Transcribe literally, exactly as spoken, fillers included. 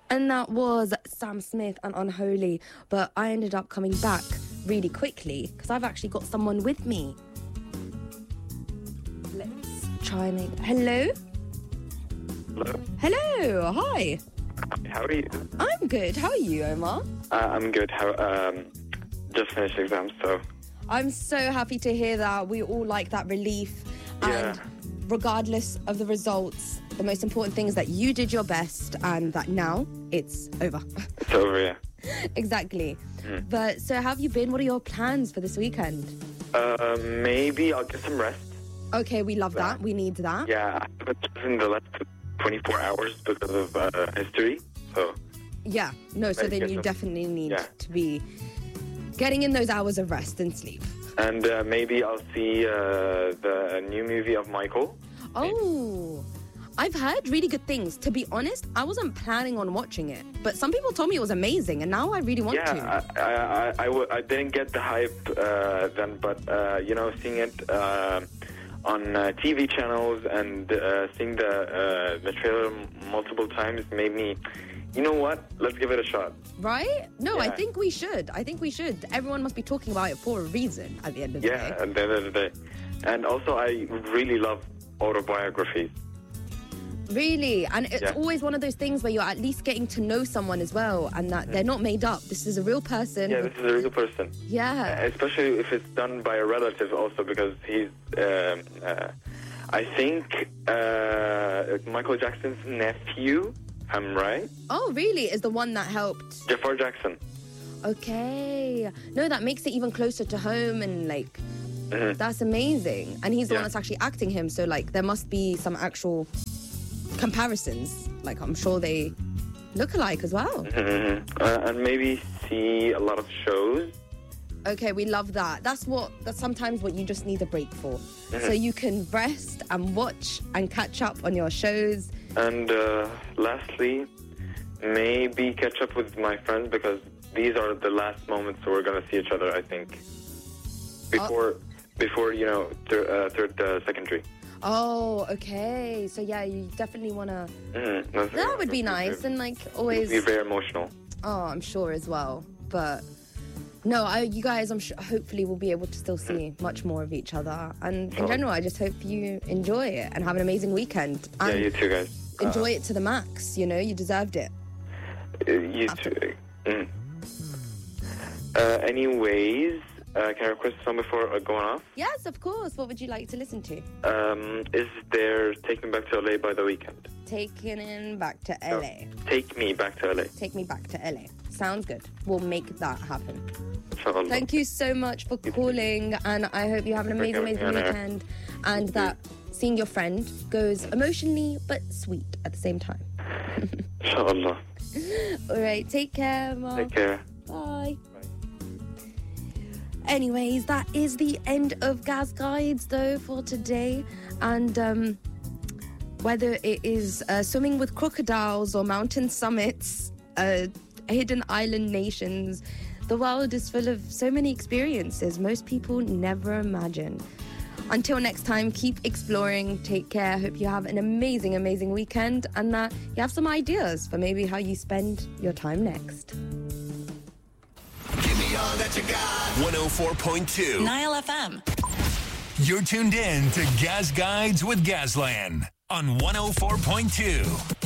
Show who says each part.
Speaker 1: And that was Sam Smith and Unholy. But I ended up coming back really quickly because I've actually got someone with me. Let's try and make... Hello?
Speaker 2: Hello.
Speaker 1: Hello. Hi.
Speaker 2: How are you?
Speaker 1: I'm good. How are you, Omar?
Speaker 2: Uh, I'm good. How? Um, just finished exams, so...
Speaker 1: I'm so happy to hear that. We all like that relief.
Speaker 2: Yeah.
Speaker 1: And regardless of the results, the most important thing is that you did your best and that now it's over.
Speaker 2: It's over, yeah.
Speaker 1: Exactly.
Speaker 2: Mm.
Speaker 1: But so how have you been? What are your plans for this weekend?
Speaker 2: Uh, maybe I'll get some rest.
Speaker 1: Okay, we love
Speaker 2: Yeah.
Speaker 1: that. We need that.
Speaker 2: Yeah, I haven't in the last twenty-four hours because of uh, history, so...
Speaker 1: Yeah. No, so
Speaker 2: I
Speaker 1: then
Speaker 2: guess
Speaker 1: you
Speaker 2: so.
Speaker 1: definitely need
Speaker 2: Yeah.
Speaker 1: to be getting in those hours of rest and sleep.
Speaker 2: And uh, maybe I'll see uh, the new movie of Michael.
Speaker 1: Oh, I've heard really good things. To be honest, I wasn't planning on watching it, but some people told me it was amazing, and now I really want to.
Speaker 2: Yeah, I, I, I, I, w- I didn't get the hype uh, then, but, uh, you know, seeing it uh, on uh, T V channels and uh, seeing the, uh, the trailer m- multiple times made me, you know what, let's give it a shot.
Speaker 1: Right? No, I
Speaker 2: Yeah.
Speaker 1: think we should. I think we should. Everyone must be talking about it for a reason at the end of the
Speaker 2: Yeah,
Speaker 1: day.
Speaker 2: at the end of the day. And also, I really love autobiographies.
Speaker 1: Really. And it's
Speaker 2: Yeah.
Speaker 1: always one of those things where you're at least getting to know someone as well, and that they're not made up. This is a real person.
Speaker 2: Yeah, this is a real person.
Speaker 1: Yeah.
Speaker 2: Especially if it's done by a relative also, because he's, um, uh, I think, uh, Michael Jackson's nephew, if I'm right?
Speaker 1: Oh, really? Is the one that helped?
Speaker 2: Jafar Jackson.
Speaker 1: Okay. No, that makes it even closer to home, and like,
Speaker 2: Mhm.
Speaker 1: that's amazing. And he's the one
Speaker 2: Yeah.
Speaker 1: that's actually acting him, so like there must be some actual comparisons. Like I'm sure they look alike as well.
Speaker 2: Mhm. Uh, and maybe see a lot of shows.
Speaker 1: Okay, we love that. That's what that's sometimes what you just need a break for.
Speaker 2: Mm-hmm.
Speaker 1: So you can rest and watch and catch up on your shows.
Speaker 2: And uh, lastly, maybe catch up with my friends, because these are the last moments we're going to see each other, I think. Before, before you know, thir- uh, third uh, secondary.
Speaker 1: Oh, okay. So yeah, you definitely want to...
Speaker 2: Mm-hmm. That's
Speaker 1: That would be nice, and like always...
Speaker 2: Be very emotional.
Speaker 1: Oh, I'm sure as well. But no, I, you guys, I'm sure, hopefully will be able to still see much more of each other. And in
Speaker 2: Oh.
Speaker 1: general, I just hope you enjoy it and have an amazing weekend.
Speaker 2: Yeah,
Speaker 1: And
Speaker 2: you too, guys.
Speaker 1: enjoy it to the max, you know? You deserved it.
Speaker 2: Uh, you too. Mm. Uh, anyways, uh, can I request a song before uh, going off?
Speaker 1: Yes, of course. What would you like to listen to?
Speaker 2: Um, is there Take Me Back to L A by The Weeknd?
Speaker 1: Taking in back to L A.
Speaker 2: Take Me Back to L A.
Speaker 1: Take me back to L A. Sounds good. We'll make that happen.
Speaker 2: Inshallah.
Speaker 1: Thank you so much for calling, and I hope you have an amazing,
Speaker 2: having me
Speaker 1: amazing
Speaker 2: on air.
Speaker 1: weekend, and that seeing your friend goes emotionally but sweet at the same time.
Speaker 2: Inshallah.
Speaker 1: All right, take care, Mom.
Speaker 2: Take care.
Speaker 1: Bye. Anyways, that is the end of Gaz Guides, though, for today. And um, whether it is uh, swimming with crocodiles or mountain summits, uh, hidden island nations, the world is full of so many experiences most people never imagine. Until next time, keep exploring, take care. Hope you have an amazing, amazing weekend, and that you have some ideas for maybe how you spend your time next.
Speaker 3: Give me all that you got.
Speaker 4: one oh four point two.
Speaker 5: Nile F M.
Speaker 4: You're tuned in to Gaz Guides with Gazlan on one oh four point two.